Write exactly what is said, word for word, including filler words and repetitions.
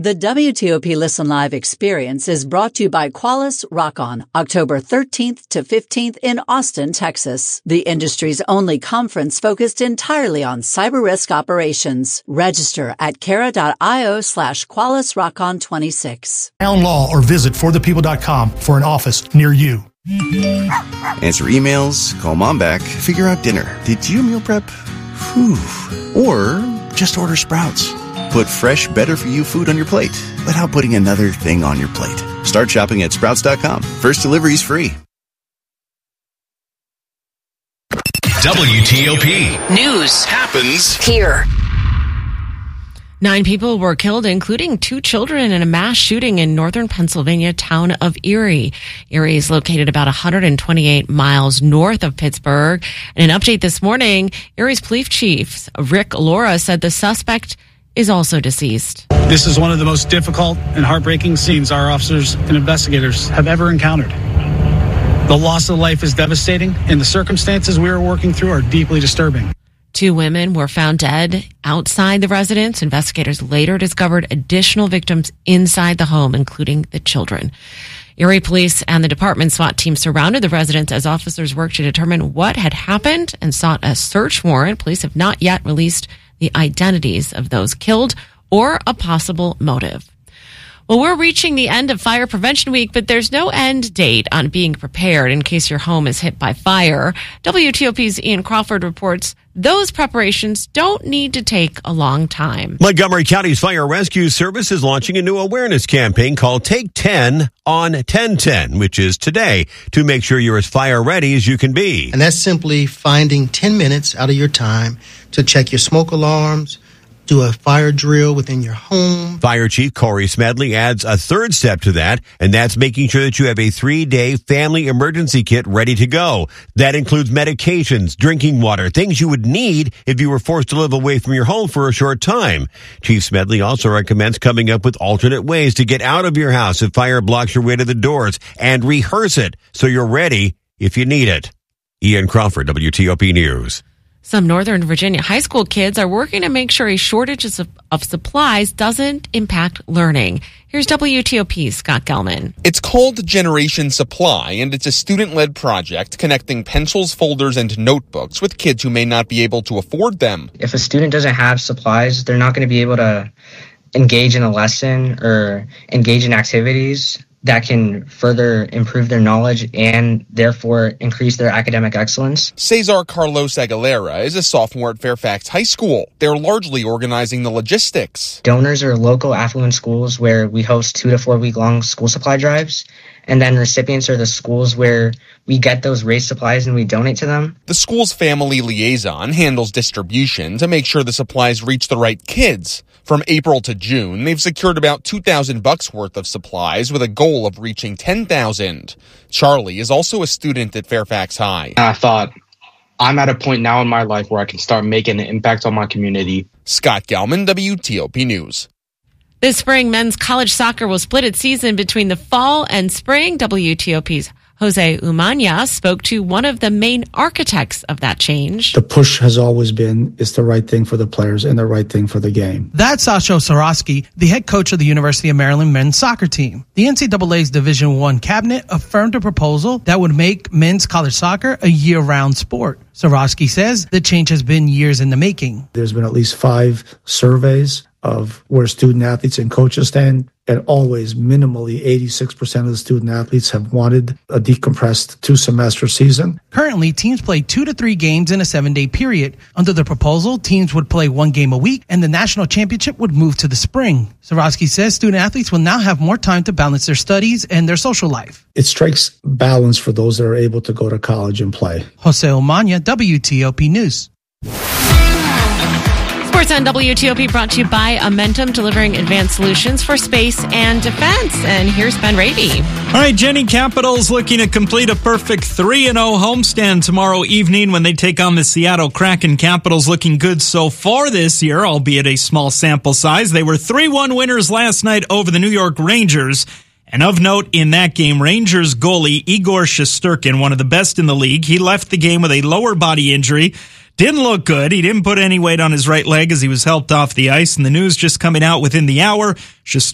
The W T O P Listen Live experience is brought to you by Qualys Rock-On, October thirteenth to fifteenth in Austin, Texas. The industry's only conference focused entirely on cyber risk operations. Register at cara.io slash Qualys Rock-On twenty-six. Town Law or visit for the people dot com for an office near you. Answer emails, call mom back, figure out dinner. Did you meal prep? Whew. Or just order Sprouts. Put fresh, better-for-you food on your plate without putting another thing on your plate. Start shopping at Sprouts dot com. First delivery's free. W T O P News happens here. Nine people were killed, including two children, in a mass shooting in northern Pennsylvania town of Erie. Erie is located about one hundred twenty-eight miles north of Pittsburgh. In an update this morning, Erie's police chief, Rick Laura, said the suspect is also deceased. This is one of the most difficult and heartbreaking scenes our officers and investigators have ever encountered. The loss of life is devastating, and the circumstances we are working through are deeply disturbing. Two women were found dead outside the residence. Investigators later discovered additional victims inside the home, including the children. Erie police and the department SWAT team surrounded the residence as officers worked to determine what had happened and sought a search warrant. Police have not yet released the identities of those killed or a possible motive. Well, we're reaching the end of Fire Prevention Week, but there's no end date on being prepared in case your home is hit by fire. W T O P's Ian Crawford reports those preparations don't need to take a long time. Montgomery County's Fire Rescue Service is launching a new awareness campaign called Take ten on ten ten, which is today, to make sure you're as fire ready as you can be. And that's simply finding ten minutes out of your time to check your smoke alarms, do a fire drill within your home. Fire Chief Corey Smedley adds a third step to that, and that's making sure that you have a three-day family emergency kit ready to go. That includes medications, drinking water, things you would need if you were forced to live away from your home for a short time. Chief Smedley also recommends coming up with alternate ways to get out of your house if fire blocks your way to the doors, and rehearse it so you're ready if you need it. Ian Crawford, W T O P News. Some Northern Virginia high school kids are working to make sure a shortage of, of supplies doesn't impact learning. Here's W T O P's Scott Gelman. It's called Generation Supply, and it's a student-led project connecting pencils, folders, and notebooks with kids who may not be able to afford them. If a student doesn't have supplies, they're not going to be able to engage in a lesson or engage in activities that can further improve their knowledge and therefore increase their academic excellence. Cesar Carlos Aguilera is a sophomore at Fairfax High School. They're largely organizing the logistics. Donors are local affluent schools where we host two to four week long school supply drives. And then recipients are the schools where we get those raised supplies and we donate to them. The school's family liaison handles distribution to make sure the supplies reach the right kids. From April to June, they've secured about two thousand bucks worth of supplies with a goal of reaching ten thousand. Charlie is also a student at Fairfax High. I thought, I'm at a point now in my life where I can start making an impact on my community. Scott Gelman, W T O P News. This spring, men's college soccer will split its season between the fall and spring. W T O P's Jose Umana spoke to one of the main architects of that change. The push has always been, it's the right thing for the players and the right thing for the game. That's Sasho Sarosky, the head coach of the University of Maryland men's soccer team. The N C double A's Division One cabinet affirmed a proposal that would make men's college soccer a year-round sport. Sarosky says the change has been years in the making. There's been at least five surveys of where student athletes and coaches stand, and always minimally eighty-six percent of the student athletes have wanted a decompressed two-semester season. Currently, teams play two to three games in a seven-day period. Under the proposal, teams would play one game a week, and the national championship would move to the spring. Sarosky says student athletes will now have more time to balance their studies and their social life. It strikes balance for those that are able to go to college and play. Jose Umana, W T O P News. Sports on W T O P brought to you by Amentum, delivering advanced solutions for space and defense. And here's Ben Raby. All right, Jenny, Capitals looking to complete a perfect three and oh homestand tomorrow evening when they take on the Seattle Kraken. Capitals looking good so far this year, albeit a small sample size. They were three one winners last night over the New York Rangers. And of note in that game, Rangers goalie Igor Shesterkin, one of the best in the league, he left the game with a lower body injury. Didn't look good. He didn't put any weight on his right leg as he was helped off the ice. And the news just coming out within the hour, Shesterkin